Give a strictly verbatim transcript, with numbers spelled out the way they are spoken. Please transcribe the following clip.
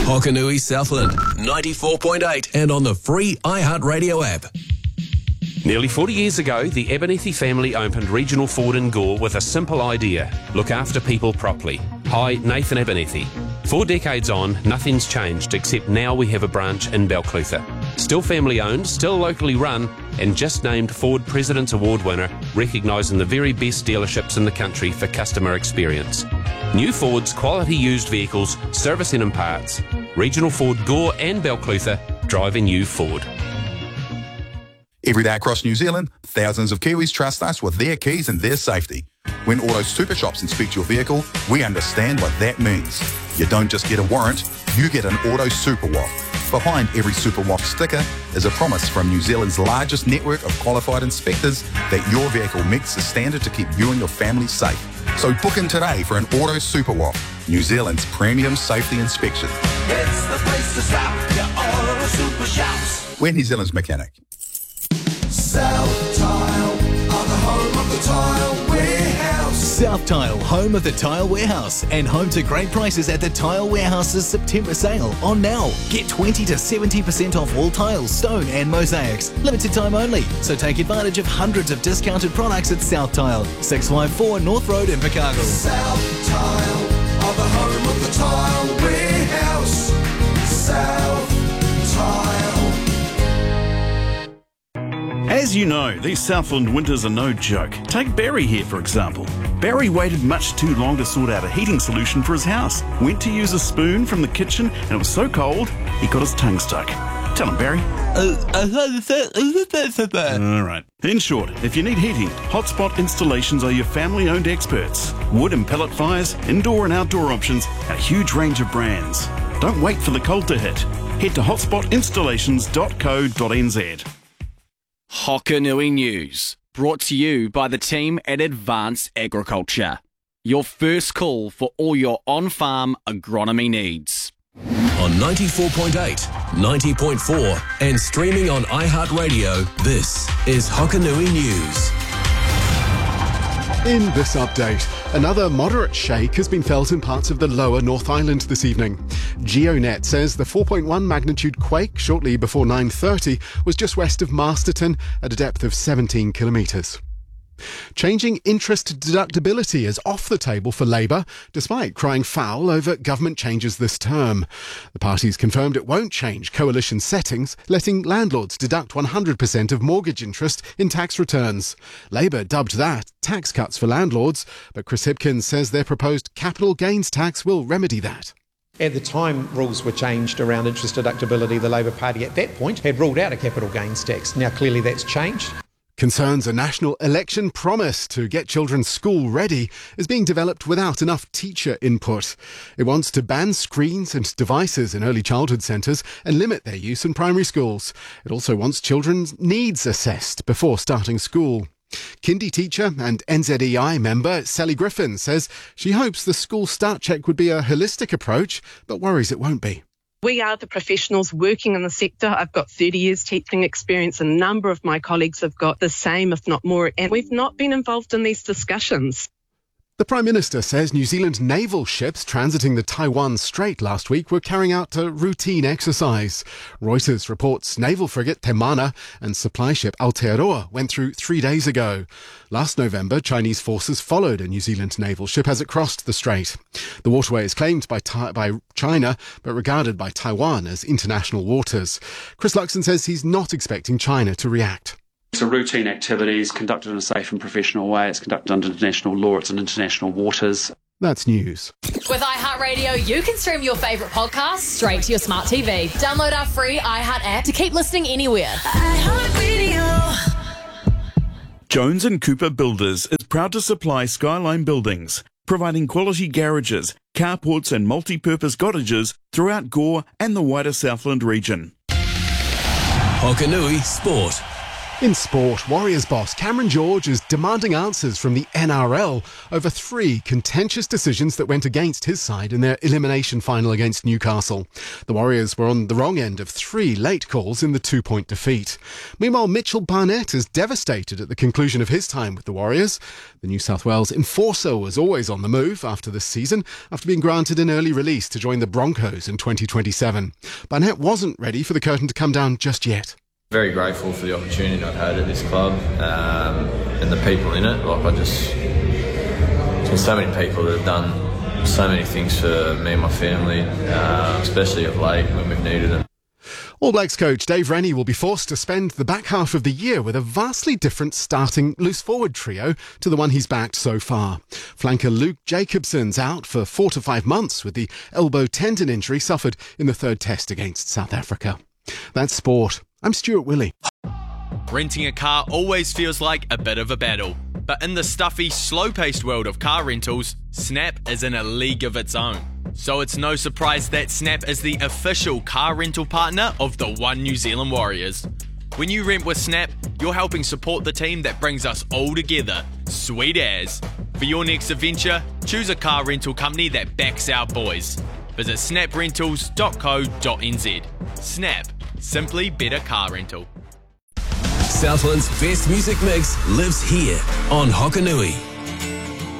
Hokanui Southland, ninety-four point eight, and on the free iHeartRadio app. Nearly forty years ago, the Abernethy family opened Regional Ford in Gore with a simple idea: look after people properly. Hi, Nathan Abernethy. Four decades on, nothing's changed, except now we have a branch in Balclutha. Still family owned, still locally run, and just named Ford President's Award winner, recognising the very best dealerships in the country for customer experience. New Fords, quality used vehicles, servicing and parts. Regional Ford Gore and Balclutha, driving you Ford. Every day across New Zealand, thousands of Kiwis trust us with their keys and their safety. When Auto Super Shops inspect your vehicle, we understand what that means. You don't just get a warrant, you get an Auto Super W A F. Behind every Super W A F sticker is a promise from New Zealand's largest network of qualified inspectors that your vehicle meets the standard to keep you and your family safe. So book in today for an Auto Super W A F, New Zealand's premium safety inspection. It's the place to stop, your Auto Super Shops. We're New Zealand's mechanic. South Tile are the home of the Tile Warehouse. South Tile, home of the Tile Warehouse, and home to great prices at the Tile Warehouse's September sale on now. Get twenty to seventy percent off all tiles, stone and mosaics. Limited time only, so take advantage of hundreds of discounted products at South Tile, six five four North Road in Invercargill. South Tile are the home of the Tile Warehouse. South Tile. As you know, these Southland winters are no joke. Take Barry here, for example. Barry waited much too long to sort out a heating solution for his house. Went to use a spoon from the kitchen, and it was so cold, he got his tongue stuck. Tell him, Barry. All right. In short, if you need heating, Hotspot Installations are your family-owned experts. Wood and pellet fires, indoor and outdoor options, a huge range of brands. Don't wait for the cold to hit. Head to hotspot installations dot co dot n z. Hokanui News, brought to you by the team at Advanced Agriculture. Your first call for all your on-farm agronomy needs. On ninety-four point eight, ninety point four, and streaming on iHeartRadio, this is Hokanui News. In this update, another moderate shake has been felt in parts of the lower North Island this evening. GeoNet says the four point one magnitude quake shortly before nine thirty was just west of Masterton at a depth of seventeen kilometres. Changing interest deductibility is off the table for Labour, despite crying foul over government changes this term. The party's confirmed it won't change coalition settings, letting landlords deduct one hundred percent of mortgage interest in tax returns. Labour dubbed that tax cuts for landlords, but Chris Hipkins says their proposed capital gains tax will remedy that. At the time rules were changed around interest deductibility, the Labour Party at that point had ruled out a capital gains tax. Now clearly that's changed. Concerns a national election promise to get children school ready is being developed without enough teacher input. It wants to ban screens and devices in early childhood centres and limit their use in primary schools. It also wants children's needs assessed before starting school. Kindy teacher and N Z E I member Sally Griffin says she hopes the school start check would be a holistic approach, but worries it won't be. We are the professionals working in the sector. I've got thirty years teaching experience. A number of my colleagues have got the same, if not more, and we've not been involved in these discussions. The Prime Minister says New Zealand naval ships transiting the Taiwan Strait last week were carrying out a routine exercise. Reuters reports naval frigate Te Mana and supply ship Aotearoa went through three days ago. Last November, Chinese forces followed a New Zealand naval ship as it crossed the strait. The waterway is claimed by, Ta- by China, but regarded by Taiwan as international waters. Chris Luxon says he's not expecting China to react. It's a routine activity. It's conducted in a safe and professional way. It's conducted under international law. It's in international waters. That's news. With iHeartRadio, you can stream your favourite podcasts straight to your smart T V. Download our free iHeart app to keep listening anywhere. iHeartRadio. Jones and Cooper Builders is proud to supply Skyline Buildings, providing quality garages, carports and multi-purpose cottages throughout Gore and the wider Southland region. Hokanui Sport. In sport, Warriors boss Cameron George is demanding answers from the N R L over three contentious decisions that went against his side in their elimination final against Newcastle. The Warriors were on the wrong end of three late calls in the two-point defeat. Meanwhile, Mitchell Barnett is devastated at the conclusion of his time with the Warriors. The New South Wales enforcer was always on the move after this season, after being granted an early release to join the Broncos in twenty twenty-seven. Barnett wasn't ready for the curtain to come down just yet. Very grateful for the opportunity I've had at this club um, and the people in it. Like I just, there's been so many people that have done so many things for me and my family, uh, especially of late when we've needed it. All Blacks coach Dave Rennie will be forced to spend the back half of the year with a vastly different starting loose forward trio to the one he's backed so far. Flanker Luke Jacobson's out for four to five months with the elbow tendon injury suffered in the third test against South Africa. That's sport. I'm Stuart Willey. Renting a car always feels like a bit of a battle, but in the stuffy, slow-paced world of car rentals, Snap is in a league of its own. So it's no surprise that Snap is the official car rental partner of the One New Zealand Warriors. When you rent with Snap, you're helping support the team that brings us all together. Sweet as. For your next adventure, choose a car rental company that backs our boys. Visit snap rentals dot co dot n z. Snap. Simply better car rental. Southland's best music mix lives here on Hokanui.